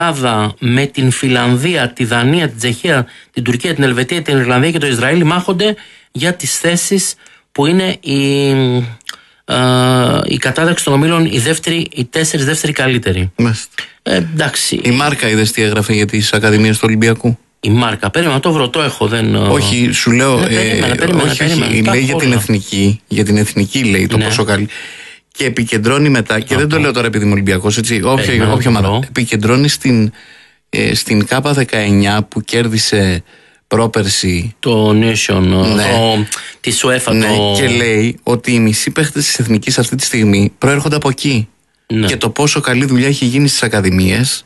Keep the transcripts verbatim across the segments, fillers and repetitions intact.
Ελλάδα με την Φιλανδία, τη Δανία, την Τσεχία, την Τουρκία, την Ελβετία, την Ιρλανδία και το Ισραήλ μάχονται για τις θέσεις που είναι η, ε, η κατάταξη των ομίλων, οι, δεύτεροι, οι τέσσερις δεύτεροι καλύτεροι. Ε, εντάξει. Η Μάρκα είδες τι έγραφε για τις Ακαδημίες του Ολυμπιακού? Η Μάρκα, περίμενα, το βρω, το έχω. Δεν... Όχι, σου λέω. Ναι, περίμενα, περίμενα, όχι, περίμενα, όχι, λέει για την εθνική. Για την εθνική λέει το ναι. πόσο καλή. Και επικεντρώνει μετά, και okay. δεν το λέω τώρα επειδή είμαι Ολυμπιακός, έτσι. Όποια ομάδα. Επικεντρώνει στην, ε, στην ΚΑΠΑ δεκαεννιά που κέρδισε πρόπερση. Το Nation, ναι. το, τη UEFA. Ναι, το... και λέει ότι οι μισοί παίχτες της εθνικής αυτή τη στιγμή προέρχονται από εκεί. Ναι. Και το πόσο καλή δουλειά έχει γίνει στις ακαδημίες.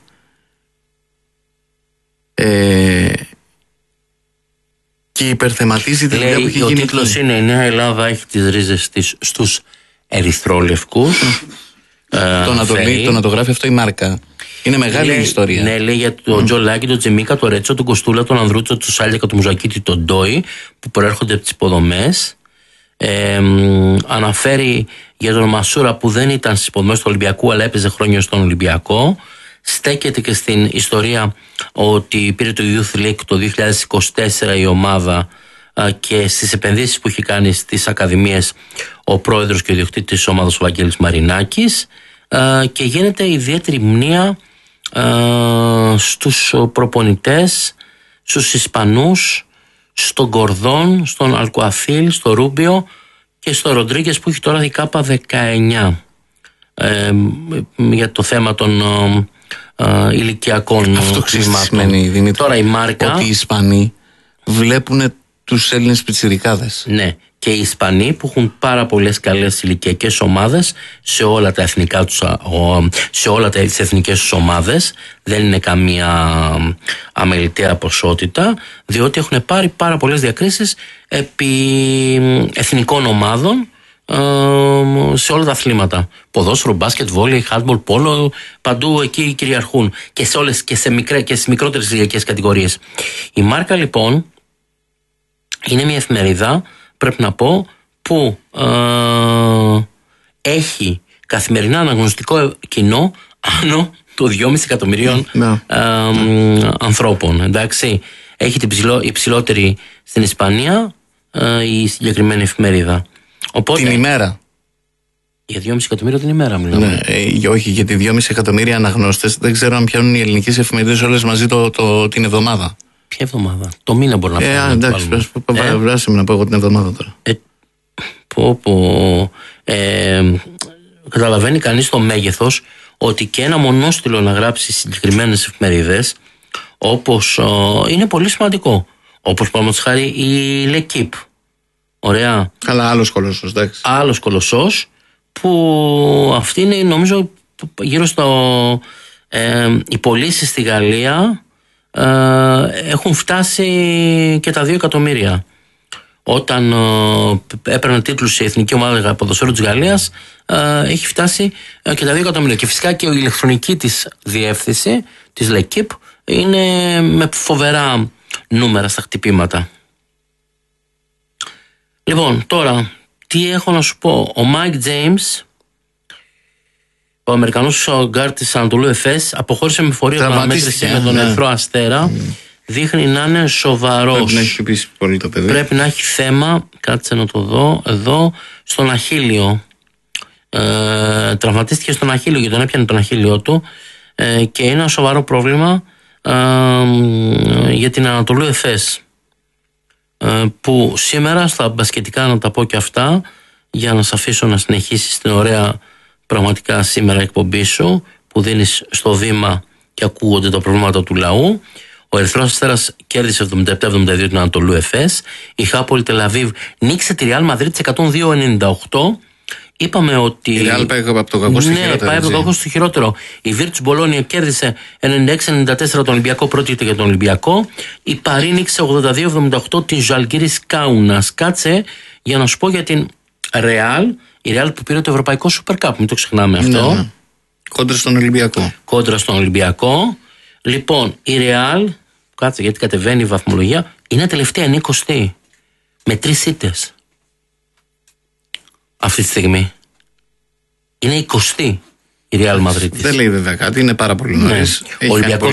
Ε, και υπερθεματίζει τη δουλειά που έχει ο γίνει. Ο τίτλος είναι «Η Νέα Ελλάδα έχει τις ρίζες της στους ερυθρόλευκους». ε, το, να το, λέει, το να το γράφει αυτό η Μάρκα. Είναι μεγάλη λέει, ιστορία. Ναι, λέει για τον mm. Τζολάκη, τον Τζεμίκα, τον Ρέτσο, τον Κοστούλα, τον Ανδρούτσο, τον Σάλιακα, τον Μουζακίτη, τον Ντόι, που προέρχονται από τις υποδομές. Ε, αναφέρει για τον Μασούρα που δεν ήταν στις υποδομές του Ολυμπιακού αλλά έπαιζε χρόνια στον Ολυμπιακό. Στέκεται και στην ιστορία ότι πήρε το Youth League το δύο χιλιάδες είκοσι τέσσερα η ομάδα και στις επενδύσεις που έχει κάνει στις ακαδημίες ο πρόεδρος και ο ιδιοκτήτης της ομάδας ο Βαγγέλης Μαρινάκης, και γίνεται ιδιαίτερη μνήα στους προπονητές, στους Ισπανούς, στον Κορδόν, στον Αλκουαθίλ, στο Ρούμπιο και στο Ροντρίγκες που έχει τώρα η ΚΑΠΑ δεκαεννιά ε, για το θέμα των ε, ε, ηλικιακών σημαίνει, τώρα η Μάρκα ότι οι Ισπανοί βλέπουν τους Έλληνες πιτσιρικάδες. Ναι, και οι Ισπανοί που έχουν πάρα πολλές καλές ηλικιακές ομάδες σε όλα τα εθνικά τους, σε όλα τα εθνικές τους ομάδες, δεν είναι καμία αμεληταία ποσότητα, διότι έχουν πάρει πάρα πολλές διακρίσεις επί εθνικών ομάδων σε όλα τα αθλήματα. Ποδόσφαιρο, μπάσκετ, βόλεϊ, χάντμπολ, πόλο, παντού εκεί κυριαρχούν και σε όλες και σε μικρέ, και στις μικρότερες ηλικιακές κατηγορίες. Η Μάρκα λοιπόν είναι μια εφημερίδα, πρέπει να πω, που ε, έχει καθημερινά αναγνωστικό κοινό άνω των δυόμισι εκατομμυρίων no. ε, no. ανθρώπων. Εντάξει. Έχει την υψηλό, υψηλότερη στην Ισπανία ε, η συγκεκριμένη εφημερίδα. Οπότε, την ημέρα. Για δυόμισι εκατομμύρια την ημέρα μιλάμε. Ναι, ε, όχι, γιατί δυόμισι εκατομμύρια αναγνώστες δεν ξέρω αν πιάνουν οι ελληνικές εφημερίδες όλες μαζί το, το, την εβδομάδα. Ποια εβδομάδα? Το μήνα μπορεί να πει. Ε, εντάξει, βράσαι με να πω εγώ την εβδομάδα τώρα. Ε, πω, πω, ε, καταλαβαίνει κανείς το μέγεθος ότι και ένα μονόστιλο να γράψει συγκεκριμένες εφημερίδες όπως ε, είναι πολύ σημαντικό. Όπως παραδείγματος χάρη η L'Equipe. Ωραία. Αλλά άλλος κολοσσός, εντάξει. Άλλος κολοσσός που αυτή είναι νομίζω γύρω στο ε, οι πωλήσεις στη Γαλλία Uh, έχουν φτάσει και τα δύο εκατομμύρια. Όταν uh, έπαιρνε τίτλους η Εθνική Ομάδα Ποδοσφαίρου της Γαλλίας, uh, έχει φτάσει uh, και τα δύο εκατομμύρια. Και φυσικά και η ηλεκτρονική της διεύθυνση, της L'Equipe, είναι με φοβερά νούμερα στα χτυπήματα. Λοιπόν, τώρα, τι έχω να σου πω. Ο Mike James, ο Αμερικανός γκάρ της Ανατολού Εφές, αποχώρησε με φορεία παραμέτρηση με τον ναι. Ερυθρό Αστέρα. Mm. Δείχνει να είναι σοβαρός. Πρέπει να έχει χτυπήσει πολύ το παιδί. Πρέπει να έχει θέμα, κάτσε να το δω, εδώ, στον αχίλιο. Ε, τραυματίστηκε στον αχίλιο γιατί τον έπιανε τον αχίλιο του ε, και είναι ένα σοβαρό πρόβλημα ε, για την Ανατολού Εφές. Ε, που σήμερα στα μπασκετικά, να τα πω και αυτά, για να σε αφήσω να συνεχίσεις την ωραία πραγματικά σήμερα εκπομπή σου που δίνεις στο βήμα και ακούγονται τα προβλήματα του λαού. Ο Ερυθρός Αστέρας κέρδισε εβδομήντα επτά εβδομήντα δύο την Ανατολού Εφές. Η Χάπολη Τελαβίβ νίκησε τη Ρεάλ Μαδρίτης εκατόν δύο ενενήντα οκτώ. Είπαμε ότι. Η Ρεάλ πάει από το κακό στο ναι, χειρότερο. Πάει από το κακό στο χειρότερο. Η Βίρτους Μπολόνια κέρδισε ενενήντα έξι ενενήντα τέσσερα τον Ολυμπιακό, πρόκειται για τον Ολυμπιακό. Η Παρί νίκησε ογδόντα δύο εβδομήντα οκτώ την Ζαλγκίρις Κάουνας. Κάτσε για να σου πω για την Ρεάλ. Η Ρεάλ που πήρε το Ευρωπαϊκό Super Cup, μην το ξεχνάμε αυτό. Ναι, ναι. Κόντρα στον Ολυμπιακό. Κόντρα στον Ολυμπιακό. Λοιπόν, η Ρεάλ, κάτσε γιατί κατεβαίνει η βαθμολογία, είναι τελευταία, είναι εικοστή. Με τρεις ήττες. Αυτή τη στιγμή. Είναι εικοστή η η Real Madrid. Δεν λέει βέβαια κάτι, είναι πάρα πολύ νωρίς. Ναι. Ο Ολυμπιακός